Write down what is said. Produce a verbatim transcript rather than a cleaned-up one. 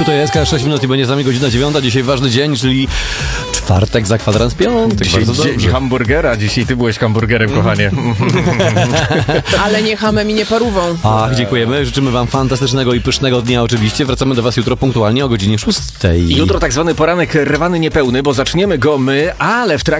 Tutaj jest sześć minut i będzie z nami godzina dziewiąta. Dzisiaj ważny dzień, czyli czwartek za kwadrans piątek. Dzisiaj dzień hamburgera. Dzisiaj ty byłeś hamburgerem, kochanie. Ale nie hamem i nie parówą. Ach, dziękujemy. Życzymy wam fantastycznego i pysznego dnia oczywiście. Wracamy do was jutro punktualnie o godzinie szóstej. Jutro tak zwany poranek rwany niepełny, bo zaczniemy go my, ale w trakcie